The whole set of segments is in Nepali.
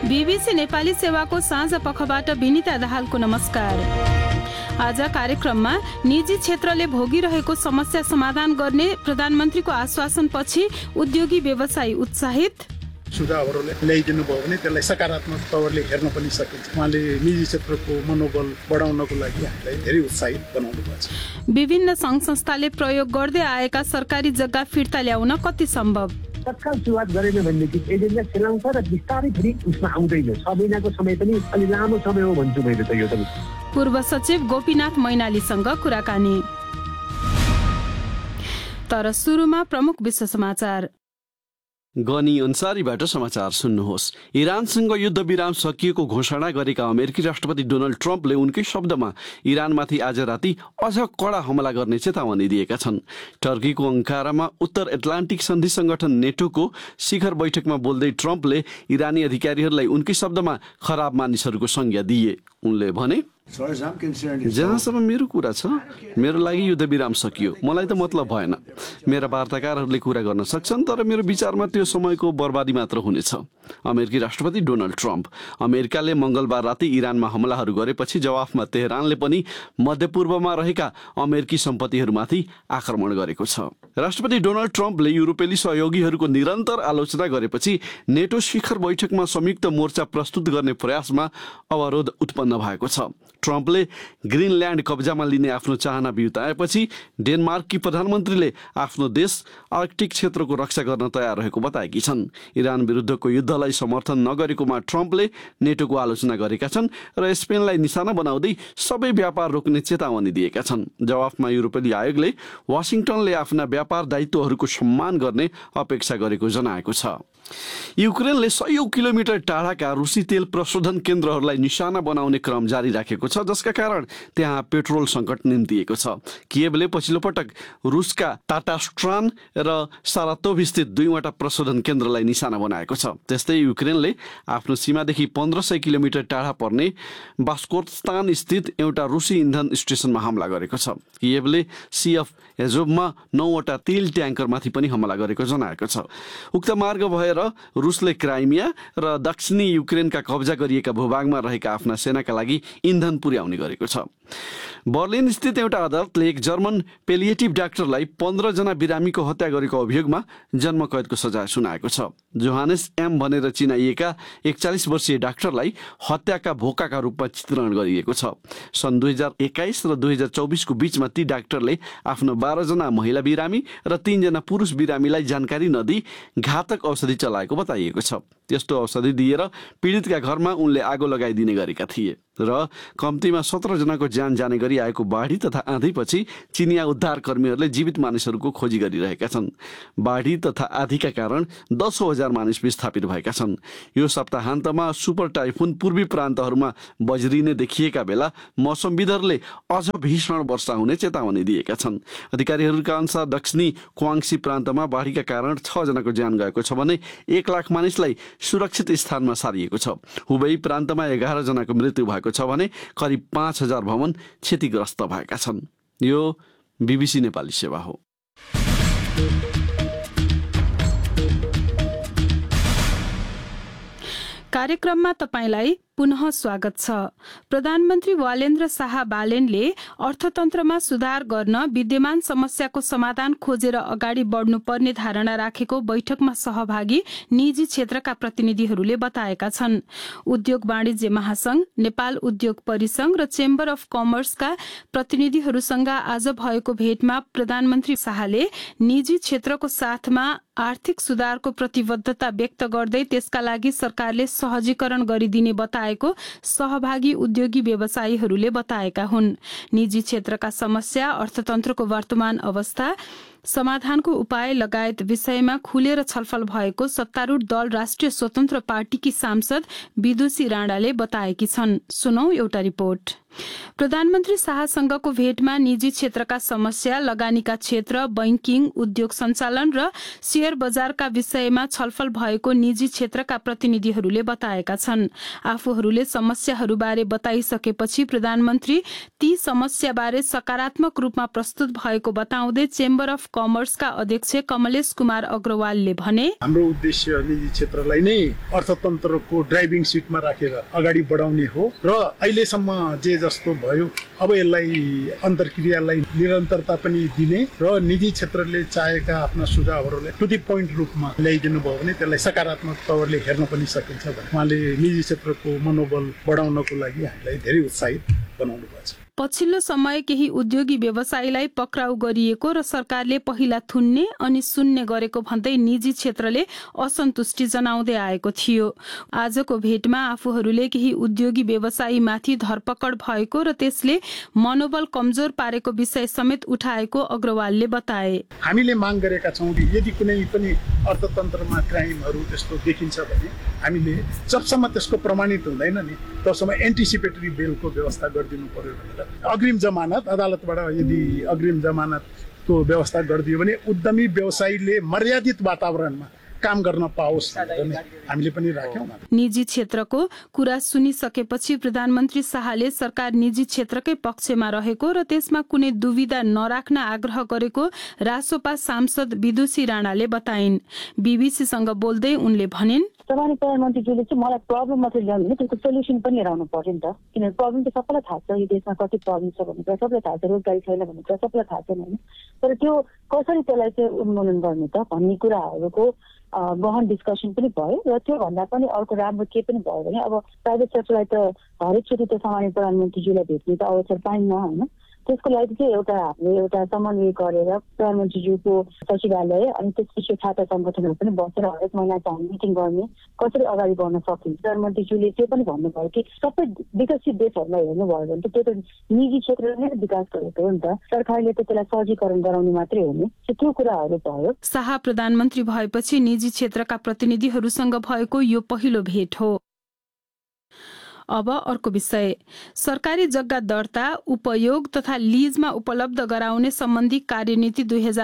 बीबीसी नेपाली सेवाको साँझ पखबाट विनिता दाहालको नमस्कार। आज कार्यक्रममा निजी क्षेत्रले भोगिरहेको समस्या समाधान गर्ने प्रधानमन्त्रीको आश्वासनपछि उद्योगी व्यवसायी उत्साहित। सुझावहरूले ल्याइदिनु भयो भने त्यसलाई सकारात्मक तवरले हेर्न पनि सकिन्छ। उहाँले निजी क्षेत्रको मनोबल बढाउनको लागि हामीलाई धेरै उत्साहित बनाउनु भएको छ। विभिन्न सङ्घ संस्थाले प्रयोग गर्दै आएका सरकारी जग्गा फिर्ता ल्याउन कति सम्भव? तत्काल सुरुवात गरेन भनेदेखि एजेन्डा खेलाउँछ र बिस्तारै फेरि उसमा आउँदैन। 6 महिनाको समय पनि अलि लामो समय हो भन्छु मैले त। यो त पूर्व सचिव गोपीनाथ मैनालीसँग कुराकानी। तर सुरुमा प्रमुख विश्व समाचार। गनी अन्सारीबाट समाचार सुन्नुहोस्। इरानसँग युद्ध विराम सकिएको घोषणा गरेका अमेरिकी राष्ट्रपति डोनाल्ड ट्रम्पले उनकै शब्दमा इरानमाथि आज राति अझ कडा हमला गर्ने चेतावनी दिएका छन्। टर्कीको अंकारामा उत्तर एटलान्टिक सन्धि संगठन नेटोको शिखर बैठकमा बोल्दै ट्रम्पले इरानी अधिकारीहरूलाई उनकै शब्दमा खराब मानिसहरूको संज्ञा दिए। उनले भने, जहाँसम्म मेरो कुरा छ, मेरो लागि युद्ध विराम सकियो, मलाई त मतलब भएन। मेरा वार्ताकारहरूले कुरा गर्न सक्छन्, तर मेरो विचारमा त्यो समयको बर्बादी मात्र हुनेछ। अमेरिकी राष्ट्रपति डोनाल्ड ट्रम्प। अमेरिकाले मंगलबार राति इरानमा हमलाहरू गरेपछि जवाफमा तेहरानले पनि मध्यपूर्वमा रहेका अमेरिकी सम्पत्तिहरूमाथि आक्रमण गरेको छ। राष्ट्रपति डोनाल्ड ट्रम्पले युरोपेली सहयोगीहरूको निरन्तर आलोचना गरेपछि नेटो शिखर बैठकमा संयुक्त मोर्चा प्रस्तुत गर्ने प्रयासमा अवरोध उत्पन्न भएको छ। ट्रम्पले ग्रिनल्यान्ड कब्जामा लिने आफ्नो चाहना बिउताएपछि डेनमार्ककी प्रधानमन्त्रीले आफ्नो देश आर्कटिक क्षेत्रको रक्षा गर्न तयार रहेको बताएकी छन्। इरान विरुद्धको युद्धलाई समर्थन नगरेकोमा ट्रम्पले नेटोको आलोचना गरेका छन् र स्पेनलाई निशाना बनाउँदै सबै व्यापार रोक्ने चेतावनी दिएका छन्। जवाफमा युरोपेली आयोगले वाशिङटनले आफ्ना व्यापार दायित्वहरूको सम्मान गर्ने अपेक्षा गरेको जनाएको छ। युक्रेनले 100 किलोमिटर टाढाका रुसी तेल प्रशोधन केन्द्रहरूलाई निशाना बनाउने क्रम जारी राखेको छ, जसका कारण त्यहाँ पेट्रोल सङ्कट निम्तिएको छ। किएभले पछिल्लो पटक रुसका टाटास्ट्रान र सारातोभ स्थित 2वटा प्रशोधन केन्द्रलाई निशाना बनाएको छ। त्यस्तै युक्रेनले आफ्नो सीमादेखि 1500 किलोमिटर टाढा पर्ने बास्कोर्स्तान स्थित एउटा रुसी इन्धन स्टेसनमा हमला गरेको छ। किएभले सिएफ एजोभमा 9वटा तेल ट्याङ्करमाथि पनि हमला गरेको जनाएको छ। उक्त मार्ग भएर रुसले क्राइमिया र दक्षिणी युक्रेनका कब्जा गरिएका भूभागमा रहेका आफ्ना सेनाका लागि इन्धन पुर्याउने गरेको छ। बर्लिन स्थित एउटा अदालतले एक जर्मन पेलिएटिभ डाक्टरलाई 15 जना बिरामीको हत्या गरेको अभियोगमा जन्मकैदको सजाय सुनाएको छ। जोहानेस एम भनेर चिनाइएका 41 वर्षीय डाक्टरलाई हत्याका भोकाका रूपमा चित्रण गरिएको छ। सन् 2021 र 2024 को बीचमा ती डाक्टरले आफ्नो 12 जना महिला बिरामी र 3 जना पुरुष बिरामीलाई जानकारी नदिई घातक औषधि चलाएको बताइएको छ। त्यस्तो औषधि दिएर पीडितका घरमा उनले आगो लगाइदिने गरेका थिए र कम्तीमा 17 जनाको ज्यान जाने गरी आएको बाढी तथा आँधीपछि चिनिया उद्धार कर्मीहरूले जीवित मानिसहरूको खोजी गरिरहेका छन्। बाढी तथा आँधीका कारण 10,000 मानिस विस्थापित भएका छन्। यो सप्ताहान्तमा सुपर टाइफुन पूर्वी प्रान्तहरूमा बज्रिने देखिएका बेला मौसमविदहरूले अझ भीषण वर्षा हुने चेतावनी दिएका छन्। अधिकारीहरूका अनुसार दक्षिणी क्वाङ्सी प्रान्तमा बाढीका कारण 6 जनाको ज्यान गएको छ भने 1 लाख मानिसलाई सुरक्षित स्थानमा सारिएको छ। हुबेई प्रान्तमा 11 जनाको मृत्यु भएको छ भने करिब 5000 भवन क्षतिग्रस्त भएका छन्। यो बीबीसी नेपाली सेवा हो। कार्यक्रममा तपाईलाई पुनः स्वागत छ। प्रधानमन्त्री वालेन्द्र शाह बालेनले अर्थतन्त्रमा सुधार गर्न विद्यमान समस्याको समाधान खोजेर अगाडि बढ्नुपर्ने धारणा राखेको बैठकमा सहभागी निजी क्षेत्रका प्रतिनिधिहरूले बताएका छन्। उद्योग वाणिज्य महासंघ, नेपाल उद्योग परिसंघ र चेम्बर अफ कमर्सका प्रतिनिधिहरूसँग आज भएको भेटमा प्रधानमन्त्री शाहले निजी क्षेत्रको साथमा आर्थिक सुधारको प्रतिबद्धता व्यक्त गर्दै त्यसका लागि सरकारले सहजीकरण गरिदिने बताएको सहभागी उद्योगी व्यवसायीहरूले बताएका हुन्। निजी क्षेत्रका समस्या, अर्थतन्त्रको वर्तमान अवस्था, समाधानको उपाय लगायत विषयमा खुलेर छलफल भएको सत्तारूढ दल राष्ट्रिय स्वतन्त्र पार्टीकी सांसद विदुषी राणाले बताएकी छन्। सुनौ एउटा रिपोर्ट। प्रधानमन्त्री शाहसँगको भेटमा निजी क्षेत्रका समस्या, लगानीका क्षेत्र, बैंकिङ, उद्योग सञ्चालन र शेयर बजारका विषयमा छलफल भएको निजी क्षेत्रका प्रतिनिधिहरूले बताएका छन्। आफूहरूले समस्याहरूबारे बताइसकेपछि प्रधानमन्त्री ती समस्याबारे सकारात्मक रूपमा प्रस्तुत भएको बताउँदै चेम्बर अफ कमर्सका अध्यक्ष कमलेश कुमार अग्रवालले भने, हाम्रो उद्देश्य निजी क्षेत्रलाई नै अर्थतन्त्रको ड्राइभिङ सिटमा राखेर अगाडि बढाउने हो र अहिलेसम्म जे जस्तो भयो अब यसलाई अन्तर्क्रियालाई निरन्तरता पनि दिने र निजी क्षेत्रले चाहेका आफ्ना सुझावहरूलाई टु द पोइन्ट रूपमा ल्याइदिनु भयो भने त्यसलाई सकारात्मक तवरले हेर्न पनि सकिन्छ भने उहाँले निजी क्षेत्रको मनोबल बढाउनको लागि हामीलाई धेरै उत्साहित बनाउनु भएको छ। पछिल्लो समय केही उद्योगी व्यवसायीलाई पक्राउ गरिएको र सरकारले पहिला थुन्ने अनि सुन्ने गरेको भन्दै निजी क्षेत्रले असन्तुष्टि जनाउँदै आएको थियो। आजको भेटमा आफूहरूले केही उद्योगी व्यवसायीमाथि धरपकड भएको र त्यसले मनोबल कमजोर पारेको विषय समेत उठाएको अग्रवालले बताए। हामीले माग गरेका छौँ यदि कुनै पनि अर्थतन्त्रमा क्राइमहरू त्यस्तो देखिन्छ भने हामीले जबसम्म त्यसको प्रमाणित हुँदैन नि तबसम्म एन्टिसिपेटरी बेलको व्यवस्था गरिदिनु पर्यो भनेर अग्रिम जमानत अदालतबाट यदि अग्रिम जमानतको व्यवस्था गरिदियो भने उद्यमी व्यवसायीले मर्यादित वातावरणमा काम गर्न पाओस् हामीले पनि राख्यौं। निजी क्षेत्रको कुरा सुनिसकेपछि प्रधानमन्त्री शाहले सरकार निजी क्षेत्रकै पक्षमा रहेको र त्यसमा कुनै दुविधा नराख्न आग्रह गरेको रासोपा सांसद विदुषी राणाले बताइन्। बीबीसीसँग बोल्दै उनले भनिन्, तपाईले प्रधानमन्त्रीज्यूले चाहिँ मलाई प्रब्लम मात्रै ल्याउनु भने त्यसको सोल्युसन पनि हेराउनु पर्यो नि त, किनभने प्रब्लम त सबैलाई थाहा छ, यो देशमा कति प्रब्लम छ भन्ने कुरा सबैलाई थाहा छ, रोजगारी छैन भन्ने कुरा सबैलाई थाहा छैन होइन, तर त्यो कसरी त्यसलाई चाहिँ उन्मूलन गर्ने त भन्ने कुराहरूको गहन डिस्कसन पनि भयो र त्यो भन्दा पनि अर्को राम्रो के पनि भयो भने अब प्राइभेट सेक्टरलाई त हरेकचोटि त सामान्य प्रधानमन्त्रीज्यूलाई भेट्ने त अवसर पाइन्न होइन, त्यसको लागि चाहिँ हामीले एउटा समन्वय गरेर प्रधानमन्त्रीज्यूको सचिवालय अनि त्यसपछि खाता सङ्गठनहरू पनि बसेर हरेक महिना चाहिँ मिटिङ गर्ने कसरी अगाडि बढ्न सकिन्छ। प्रधानमन्त्रीज्यूले त्यो पनि भन्नुभयो कि सबै विकसित देशहरूलाई हेर्नुभयो भने त त्यो त निजी क्षेत्रले नै विकास गरेको हो नि त, सरकारले त त्यसलाई सहजीकरण गराउने मात्रै हो नि, त्यो कुराहरू भयो। शाह प्रधानमन्त्री भएपछि निजी क्षेत्रका प्रतिनिधिहरूसँग भएको यो पहिलो भेट हो। अब अर्को विषय, सरकारी जग्गा दर्ता, उपयोग तथा लीजमा उपलब्ध गराउने सम्बन्धी कार्यनीति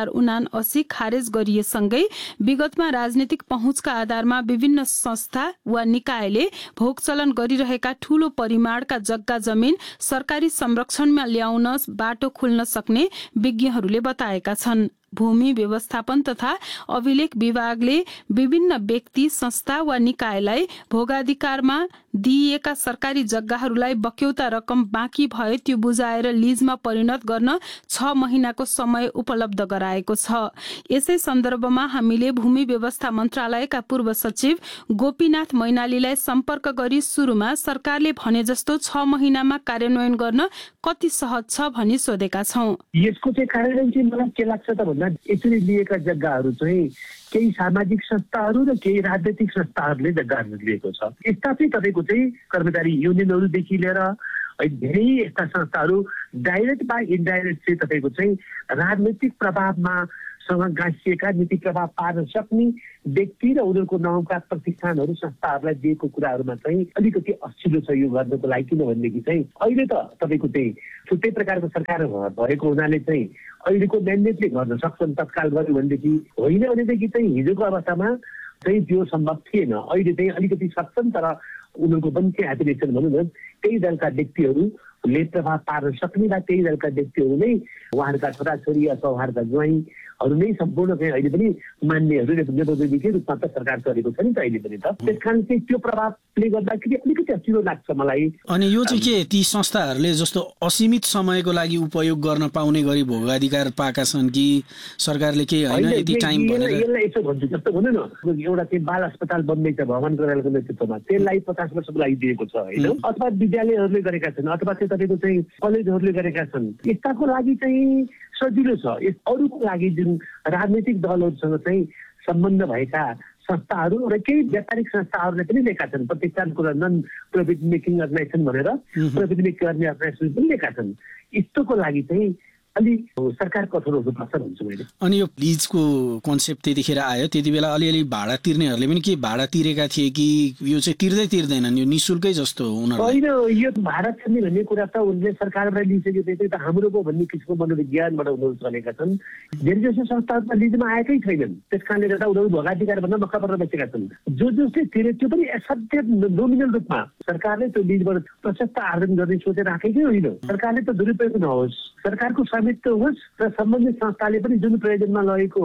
2079 खारेज गरिएसँगै विगतमा राजनीतिक पहुँचका आधारमा विभिन्न संस्था वा निकायले भोगचलन गरिरहेका ठूलो परिमाणका जग्गा जमिन सरकारी संरक्षणमा ल्याउन बाटो खुल्न सक्ने विज्ञहरूले बताएका छन्। भूमि व्यवस्थापन तथा अभिलेख विभागले विभिन्न व्यक्ति, संस्था वा निकायलाई भोगाधिकारमा दिइएका सरकारी जग्गाहरूलाई बक्यौता रकम बाँकी भए त्यो बुझाएर लीजमा परिणत गर्न 6 महिनाको समय उपलब्ध गराएको छ। यसै सन्दर्भमा हामीले भूमि व्यवस्था मन्त्रालयका पूर्व सचिव गोपीनाथ मैनालीलाई सम्पर्क गरी सुरुमा सरकारले भने जस्तो 6 महिनामा कार्यान्वयन गर्न कति सहज छ भनी सोधेका छौं। यसको चाहिँ कार्यान्वयन चाहिँ मलाई के लाग्छ त भन्दा यसरी लिएका जग्गाहरू चाहिँ केही सामाजिक संस्थाहरू र केही राजनैतिक संस्थाहरूले जग्गाहरू लिएको छ। यस्ता चाहिँ तपाईँको चाहिँ कर्मचारी युनियनहरूदेखि लिएर धेरै यस्ता संस्थाहरू डाइरेक्ट वा इन्डाइरेक्ट चाहिँ तपाईँको चाहिँ राजनैतिक प्रभावमा सँग गाँसिएका नीति प्रभाव पार्न सक्ने व्यक्ति र उनीहरूको नाउँका प्रतिष्ठानहरू संस्थाहरूलाई दिएको कुराहरूमा चाहिँ अलिकति असिलो छ यो गर्नको लागि, किनभनेदेखि चाहिँ अहिले त तपाईँको चाहिँ छुट्टै प्रकारको सरकार भएको हुनाले चाहिँ अहिलेको म्यान्डेटले गर्न सक्छन्, तत्काल गर्यो भनेदेखि, होइन भनेदेखि चाहिँ हिजोको अवस्थामा चाहिँ त्यो सम्भव थिएन। अहिले चाहिँ अलिकति सक्छन्, तर उनीहरूको पनि चाहिँ एप्लिकेसन भनौँ न त्यही दलका व्यक्तिहरूले प्रभाव पार्न सक्ने वा त्यही दलका व्यक्तिहरू नै उहाँहरूका छोराछोरी अथवा उहाँहरूका ज्वाइँहरू नै सम्पूर्ण चाहिँ अहिले पनि मान्नेहरू नेतृत्वदेखि रूपमा त सरकार गरेको छ नि त अहिले पनि त, त्यस कारण चाहिँ त्यो प्रभावले गर्दाखेरि अलिकति अचिलो लाग्छ मलाई। अनि यो चाहिँ के ती संस्थाहरूले जस्तो असीमित समयको लागि उपयोग गर्न पाउने गरी भोगाधिकार पाएका छन् कि सरकारले के होइन यति टाइम भनेर? यसलाई यसो भन्छु जस्तो भनौँ न एउटा चाहिँ बाल अस्पताल बन्दैछ भगवान कोइरालाको नेतृत्वमा, त्यसलाई 50 वर्षको लागि दिएको छ होइन, अथवा विद्यालयहरूले गरेका छन् अथवा चाहिँ तपाईँको चाहिँ कलेजहरूले गरेका छन्, यस्ताको लागि चाहिँ सजिलो छ। अरूको लागि जुन राजनैतिक दलहरूसँग चाहिँ सम्बन्ध भएका संस्थाहरू र केही व्यापारिक संस्थाहरूले पनि लिएका छन्, प्रतिष्ठानको र नन प्रॉफिट मेकिङ अर्गनाइजेसन भनेर प्रॉफिट मेकिङ गर्ने अर्गनाइजेसन पनि लिएका छन्, यस्तोको लागि चाहिँ अलि सरकार कठोर हुनुपर्छ भन्छु मैले। अनि यो लिजको कन्सेप्ट त्यतिखेर आयो, त्यति बेला अलिअलि भाडा तिर्नेहरूले पनि के भाडा तिरेका थिए कि यो चाहिँ तिर्दैनन्, यो निःशुल्कै जस्तो उनीहरूलाई? होइन, यो भाडा तिर्ने भन्ने कुरा त उनले सरकारबाट लिइसकेपछि त हाम्रो पो भन्ने किसिमको मनोविज्ञानबाट उनीहरू चलेका छन्। धेरै जसो संस्थाहरू त लिजमा आएकै छैनन्, त्यस कारणले गर्दा उनीहरू भोगाधिकार भन्दा मक्का पर्न बसेका छन्। जो जसले तिरे त्यो पनि असाध्य नोमिनल रूपमा सरकारले त्यो लीजबाट प्रशस्त आर्जन गर्ने सोचेर राखेकै होइन। सरकारले त दुरुपयोग नहोस्, सरकारको स्वामित्व होस् र सम्बन्धित संस्थाले पनि जुन प्रयोजनमा लिएको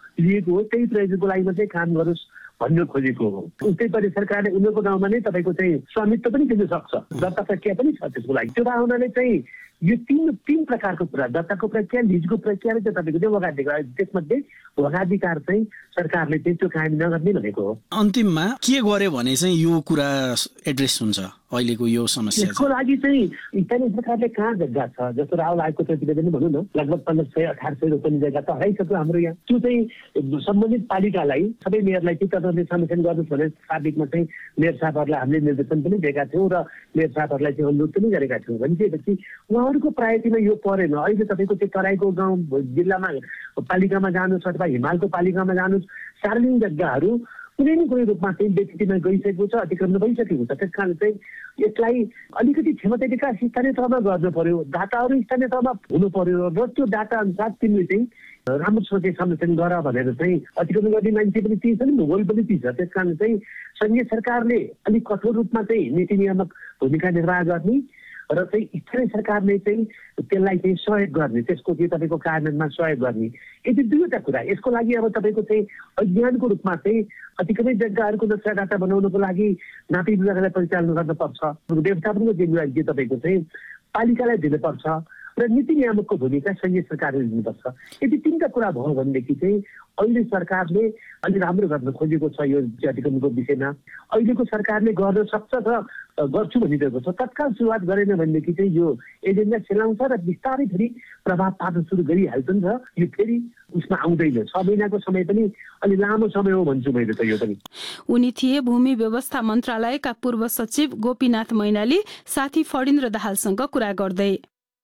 हो त्यही प्रयोजनको लागि मात्रै काम गरोस् भन्न खोजेको हो। उस्तै गरी सरकारले उनीहरूको गाउँमा नै तपाईँको चाहिँ स्वामित्व पनि दिन सक्छ, दर्ता प्रक्रिया पनि छ त्यसको लागि। त्यो भावनाले चाहिँ यो तीन प्रकारको कुरा, दत्ताको प्रक्रिया, लिजको प्रक्रियाले चाहिँ तपाईँको चाहिँ वकाधिकार, त्यसमध्ये वकाधिकार चाहिँ सरकारले चाहिँ त्यो कायम नगर्ने भनेको हो। अन्तिममा के गर्यो भने चाहिँ यो कुरा एड्रेस हुन्छ अहिलेको यो समस्या? यसको लागि चाहिँ स्थानीय सरकारले कहाँ जग्गा छ, जस्तो राहुल आयोगको प्रतिवेदन भनौँ न, लगभग 1500-1800 रोपनी जग्गा त हराइसक्यो हाम्रो यहाँ। त्यो चाहिँ सम्बन्धित पालिकालाई, सबै मेयरलाई चाहिँ तदनुसार समेसन गर्नुहोस् भनेर साबिकमा चाहिँ मेयर साहबहरूलाई हामीले निर्देशन पनि दिएका थियौँ र मेयर साहबहरूलाई चाहिँ अनुरोध पनि गरेका थियौँ। भनिसकेपछि उहाँहरूको प्रायोरिटीमा यो परेन। अहिले तपाईँको चाहिँ तराईको गाउँ जिल्लामा पालिकामा जानुहोस् अथवा हिमालको पालिकामा जानुहोस्, सार्वजनिक जग्गाहरू कुनै न कुनै रूपमा चाहिँ व्यक्तिमा गइसकेको छ, अतिक्रमण भइसकेको छ। त्यस कारण चाहिँ यसलाई अलिकति क्षमता विकास स्थानीय तहमा गर्नु पर्यो, डाटाहरू स्थानीय तहमा हुनु पर्यो र त्यो डाटा अनुसार तिमीले चाहिँ राम्रोसँग चाहिँ संरक्षण गर भनेर चाहिँ अतिक्रमण गर्ने मान्छे पनि ती छन्, भूगोल पनि ती छ। त्यस कारण चाहिँ संघीय सरकारले अलिक कठोर रूपमा चाहिँ नीति नियामक भूमिका निर्वाह गर्ने र चाहिँ स्थानीय सरकारले चाहिँ त्यसलाई चाहिँ सहयोग गर्ने, त्यसको चाहिँ तपाईँको कार्यान्वयनमा सहयोग गर्ने। यति दुईवटा कुरा। यसको लागि अब तपाईँको चाहिँ अभियानको रूपमा चाहिँ अतिक्रमित जग्गाहरूको नक्सा डाटा बनाउनको लागि नापी विभागलाई परिचालन गर्नुपर्छ, व्यवस्थापनको जिम्मेवारी चाहिँ तपाईँको चाहिँ पालिकालाई दिनुपर्छ र नीति नियामकको भूमिका संघीय सरकारले दिनुपर्छ। यदि तीनटा कुरा भयो भनेदेखि चाहिँ अहिले सरकारले अलि राम्रो गर्न खोजेको छ यो अतिक्रमणको विषयमा। अहिलेको सरकारले गर्न सक्छ र गर्छु भनिरहेको छ। तत्काल सुरुवात गरेन भनेदेखि चाहिँ यो एजेन्डा सेलाउँछ र बिस्तारै फेरि प्रभाव पार्न सुरु गरिहाल्छ नि त। यो फेरि उसमा आउँदैन, 6 महिनाको समय पनि अलि लामो समय हो भन्छु मैले त यो पनि। उनी थिए भूमि व्यवस्था मन्त्रालयका पूर्व सचिव गोपीनाथ मैनाली साथी फणिन्द्र दाहालसँग कुरा गर्दै।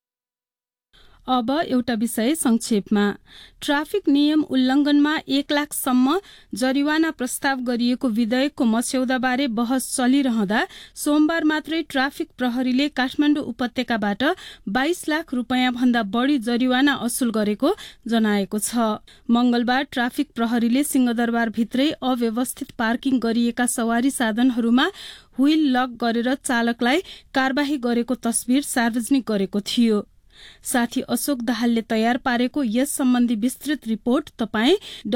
अब एउटा विषय संक्षेपमा। ट्राफिक नियम उल्लंघनमा 1 लाखसम्म जरिवाना प्रस्ताव गरिएको विधेयकको मस्यौदाबारे बहस चलिरहँदा सोमबार मात्रै ट्राफिक प्रहरीले काठमाडौँ उपत्यकाबाट 22 लाख रुपियाँ भन्दा बढ़ी जरिवाना असुल गरेको जनाएको छ। मंगलबार ट्राफिक प्रहरीले सिंहदरबार भित्रै अव्यवस्थित पार्किङ गरिएका सवारी साधनहरूमा व्हील लक गरेर चालकलाई कार्यवाही गरेको तस्बिर सार्वजनिक गरेको थियो। साथी अशोक दाहालले तयार पारेको यस सम्बन्धी विस्तृत रिपोर्ट तपाई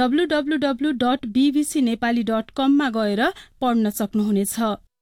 www.bbcnepali.com मा गएर पढ्न सक्नुहुनेछ।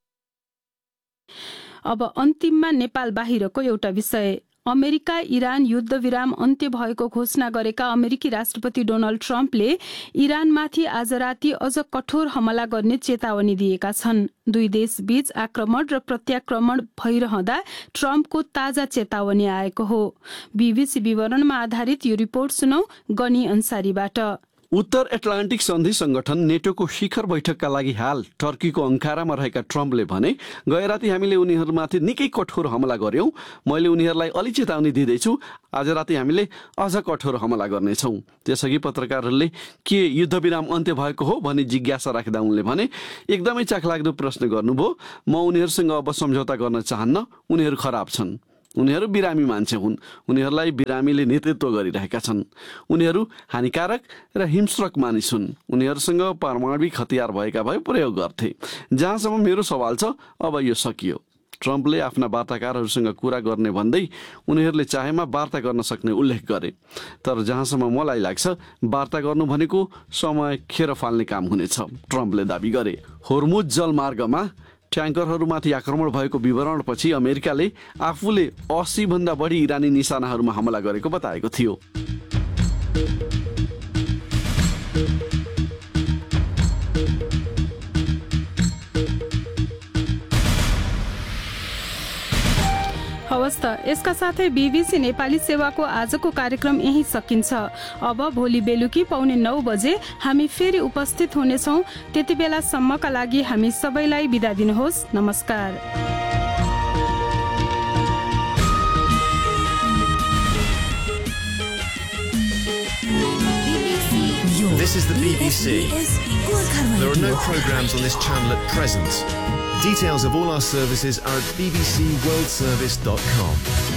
अब अन्तिममा नेपाल बाहिरको एउटा विषय। अमेरिका इरान युद्ध विराम अन्त्य भएको घोषणा गरेका अमेरिकी राष्ट्रपति डोनाल्ड ट्रम्पले इरानमाथि आज राति अझ कठोर हमला गर्ने चेतावनी दिएका छन्। दुई देश बीच आक्रमण र प्रत्याक्रमण भइरहँदा ट्रम्पको ताजा चेतावनी आएको हो। बीबीसी विवरणमा आधारित यो रिपोर्ट सुनौ गनी अन्सारीबाट। उत्तर एटलान्टिक सन्धि संगठन नेटोको शिखर बैठकका लागि हाल टर्कीको अंकारामा रहेका ट्रम्पले भने, गए राति हामीले उनीहरूमाथि निकै कठोर हमला गर्यौं। मैले उनीहरूलाई अलि चेतावनी दिँदैछु, आज राति हामीले अझ कठोर हमला गर्नेछौं। त्यसअघि पत्रकारहरूले के युद्धविराम अन्त्य भएको हो भनी जिज्ञासा राख्दा उनले भने, एकदमै चाखलाग्दो प्रश्न गर्नुभयो। म उनीहरूसँग अब सम्झौता गर्न चाहन्न, उनीहरू खराब छन्। उनीहरू बिरामी मान्छे हुन्, उनीहरूलाई बिरामीले नेतृत्व गरिरहेका छन्। उनीहरू हानिकारक र हिंस्रक मानिस हुन्। उनीहरूसँग परमाणविक हतियार भएका भए प्रयोग गर्थे। जहाँसम्म मेरो सवाल छ, अब यो सकियो। ट्रम्पले आफ्ना वार्ताकारहरूसँग कुरा गर्ने भन्दै उनीहरूले चाहेमा वार्ता गर्न सक्ने उल्लेख गरे। तर जहाँसम्म मलाई लाग्छ, वार्ता गर्नु भनेको समय खेर फाल्ने काम हुनेछ, ट्रम्पले दाबी गरे। होर्मुज जलमार्गमा ट्याङ्करहरूमाथि आक्रमण भएको विवरणपछि अमेरिकाले आफूले 80 भन्दा बढी इरानी निशानाहरूमा हमला गरेको बताएको थियो। हवस् त, यसका साथै बीबीसी नेपाली सेवाको आजको कार्यक्रम यही सकिन्छ। अब भोलि बेलुकी 9:15 बजे हामी फेरि उपस्थित हुनेछौँ। त्यति बेलासम्मका लागि हामी सबैलाई बिदा दिनुहोस्। नमस्कार। This is the BBC. There are no programs on this channel at present. Details of all our services are at bbcworldservice.com.